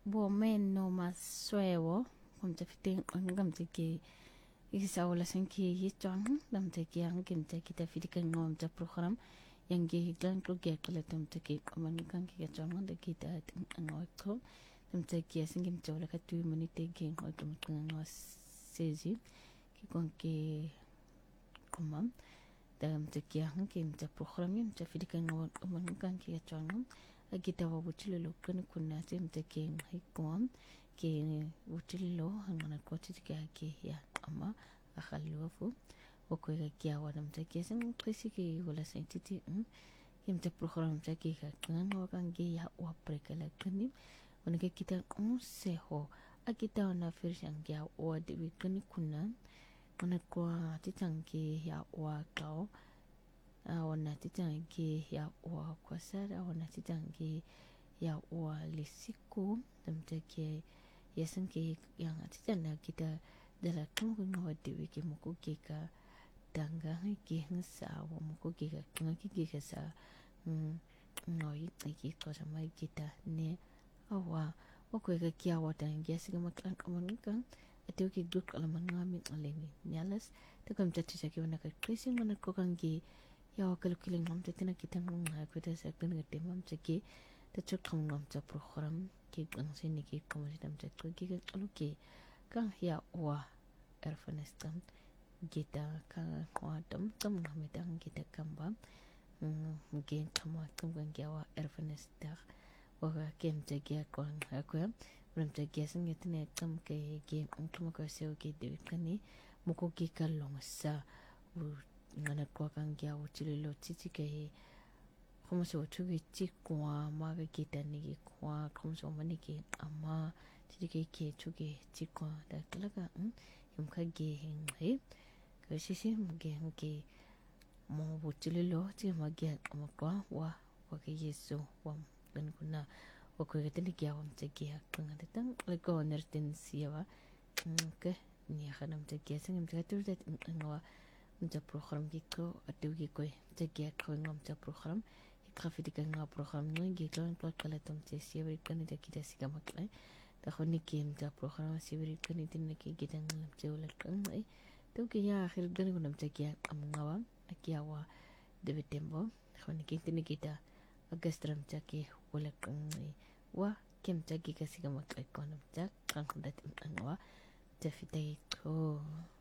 Buomen no más suevo, como te fitin ngam te ki isa wala sen ki yichon dam te ki ang kim te ki te fitin ngam te program yang ki higlan ko ge kala dam te ki kaman kan ki chon ngam te ki ta ngoi ko dam te ki sen kim te wala ka tu mani te ki ngoi ko ngam sezi ki kon ki kumam dam te ki ang kim te program yam te fitin ngam kaman kan ki chon ngam kita wa butilo kan kunna sim te ke hikom ke butilo hangana ko te ke ya ama akhalu fu o ko ga kia wa dam te ke sen presi ke wala sen titi im te program te ke ka kan wa kan ge ya wa prekala kani ona ke kita se ho a kita na firshan ya o de bi kan kunna ona ko titang ke ya wa kao wana titangi ya wa kwasara wana titangi ya wa lisiku tamtake yasan ke yang titana kita dala tungu ngawadi wiki muku kika danga ki nsa wa muku kika ngaki kika sa ngoi iki ko sama kita ne awa wako ka kia wa tangi yasiga maklan kaman atau ki duk alaman ngamin aleni nyalas takam tati saki wana ka krisi mana ko kangi ya kalau kiling ngam tetina kita ngam aku dah sakit dengan temam segi tercuk ngam ca program ki ang sini ki kamu sedang cakap ki kalau ki kang ya wah erfanestam kita kang kuatam tam ngamedang kita kamba mungkin kamu kang kia wah erfanestar wah kem cakap aku ya belum cakap sengit ni kam ke game kamu kasih ki dewi kani muka ki kalau masa ngana kwa kangia uchililo titi ke como se ochu ke chikwa ma ke kitani ke kwa como se mani ke ama titi ke chuke chikwa da kalaga yum ka ge hin he ke sisi ge ke mo uchililo ti ma ge ama kwa wa ke yesu wa dan kuna wa ko ke tani ke awam te ge akanga de tang le ko nerten siwa ke ni khanam te ge singim te tur det ngwa untuk program gitu atau gitu jadi aku ngam untuk program ikhafidi kan ngam program ni gitu kan kalau tom sesi berikan itu kita sih kamu kan tahun ni game untuk program sih berikan itu nak kita ngam jauh kan tu kaya akhir dan guna jadi ngawam aki awa debit tempo tahun ni kita agas dalam jadi boleh kan wah game jadi kasih kamu kan ngam jadi kan kuda ngawam jadi itu